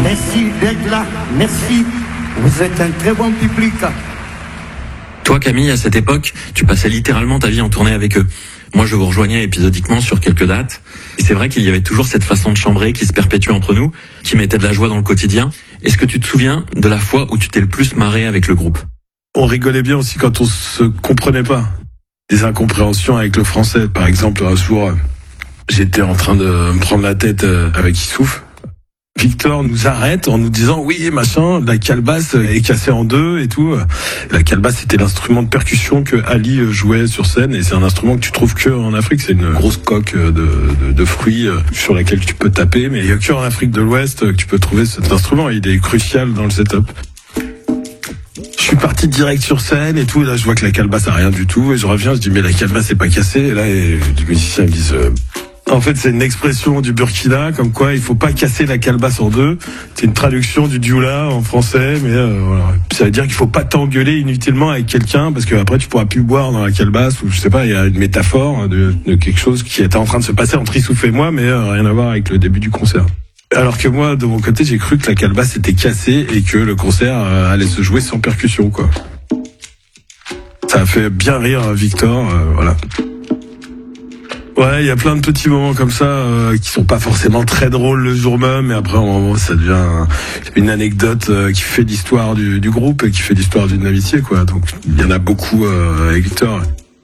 Merci d'être là. Merci. Vous êtes un très bon public. Toi, Camille, à cette époque, tu passais littéralement ta vie en tournée avec eux. Moi, je vous rejoignais épisodiquement sur quelques dates. Et c'est vrai qu'il y avait toujours cette façon de chambrer qui se perpétue entre nous, qui mettait de la joie dans le quotidien. Est-ce que tu te souviens de la fois où tu t'es le plus marré avec le groupe ? On rigolait bien aussi quand on se comprenait pas. Des incompréhensions avec le français. Par exemple, un jour, j'étais en train de me prendre la tête avec Issouf. Victor nous arrête en nous disant oui machin, la calebasse est cassée en deux et tout. La calebasse c'était l'instrument de percussion que Ali jouait sur scène et c'est un instrument que tu trouves que en Afrique. C'est une grosse coque de fruits sur laquelle tu peux taper, mais il y a que en Afrique de l'Ouest que tu peux trouver cet instrument. Il est crucial dans le setup. Je suis parti direct sur scène et tout. Et là je vois que la calebasse a rien du tout et je reviens, je dis mais la calebasse c'est pas cassée. Et là les musiciens me disent en fait, c'est une expression du Burkina, comme quoi il faut pas casser la calebasse en deux. C'est une traduction du dioula en français, mais voilà. Ça veut dire qu'il faut pas t'engueuler inutilement avec quelqu'un, parce que après tu pourras plus boire dans la calebasse, ou je sais pas, il y a une métaphore de quelque chose qui était en train de se passer entre Issouf et moi, mais rien à voir avec le début du concert. Alors que moi, de mon côté, j'ai cru que la calebasse était cassée et que le concert allait se jouer sans percussion, quoi. Ça a fait bien rire Victor, voilà. Ouais, il y a plein de petits moments comme ça qui sont pas forcément très drôles le jour même, mais après, au moment, ça devient une anecdote qui fait l'histoire du groupe et qui fait l'histoire d'une amitié, quoi. Donc, il y en a beaucoup avec Victor.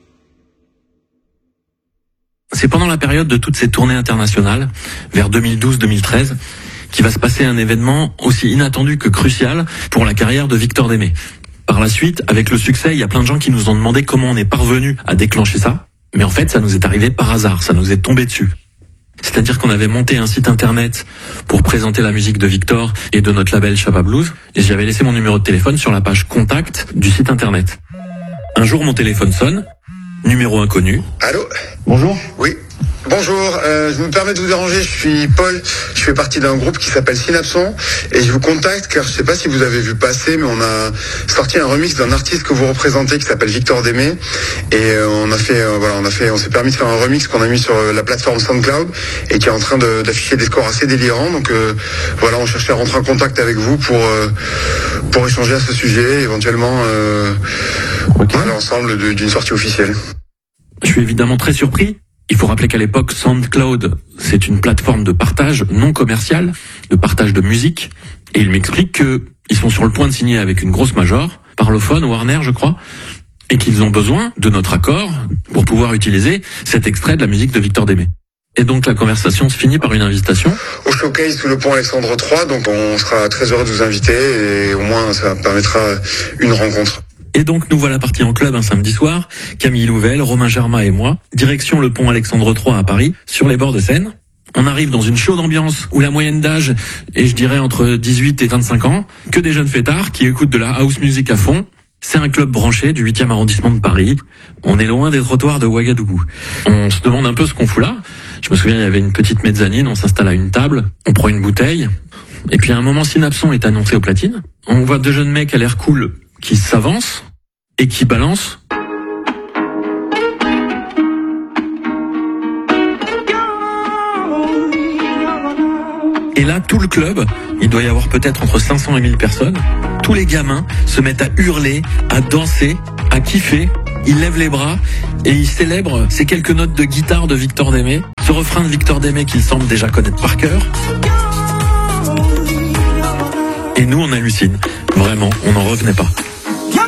C'est pendant la période de toutes ces tournées internationales, vers 2012-2013, qu'il va se passer un événement aussi inattendu que crucial pour la carrière de Victor Démé. Par la suite, avec le succès, il y a plein de gens qui nous ont demandé comment on est parvenu à déclencher ça. Mais en fait, ça nous est arrivé par hasard, ça nous est tombé dessus. C'est-à-dire qu'on avait monté un site internet pour présenter la musique de Victor et de notre label Chapa Blues, et j'avais laissé mon numéro de téléphone sur la page contact du site internet. Un jour, mon téléphone sonne, numéro inconnu. Allô ? Bonjour. Oui. Bonjour, je me permets de vous déranger, je suis Paul, je fais partie d'un groupe qui s'appelle Synapson et je vous contacte car je sais pas si vous avez vu passer, mais on a sorti un remix d'un artiste que vous représentez qui s'appelle Victor Démé et on s'est permis de faire un remix qu'on a mis sur la plateforme SoundCloud et qui est en train d'afficher des scores assez délirants. Donc voilà, on cherchait à rentrer en contact avec vous pour échanger à ce sujet, éventuellement parler ensemble d'une sortie officielle. Je suis évidemment très surpris. Il faut rappeler qu'à l'époque, SoundCloud, c'est une plateforme de partage non commercial, de partage de musique. Et il m'explique qu'ils sont sur le point de signer avec une grosse major, Parlophone, Warner, je crois, et qu'ils ont besoin de notre accord pour pouvoir utiliser cet extrait de la musique de Victor Démé. Et donc la conversation se finit par une invitation au showcase sous le pont Alexandre III. Donc on sera très heureux de vous inviter et au moins ça permettra une rencontre. Et donc nous voilà partis en club un samedi soir, Camille Louvel, Romain Germain et moi, direction le pont Alexandre III à Paris, sur les bords de Seine. On arrive dans une chaude ambiance où la moyenne d'âge est, je dirais, entre 18 et 25 ans, que des jeunes fêtards qui écoutent de la house music à fond. C'est un club branché du 8e arrondissement de Paris. On est loin des trottoirs de Ouagadougou. On se demande un peu ce qu'on fout là. Je me souviens, il y avait une petite mezzanine, on s'installe à une table, on prend une bouteille, et puis à un moment, Synapson est annoncé aux platines. On voit deux jeunes mecs à l'air cool qui s'avancent et qui balancent. Et là, tout le club, il doit y avoir peut-être entre 500 et 1000 personnes, tous les gamins se mettent à hurler, à danser, à kiffer. Ils lèvent les bras et ils célèbrent ces quelques notes de guitare de Victor Démé, ce refrain de Victor Démé qu'ils semblent déjà connaître par cœur. Et nous, on hallucine. Vraiment, on n'en revenait pas.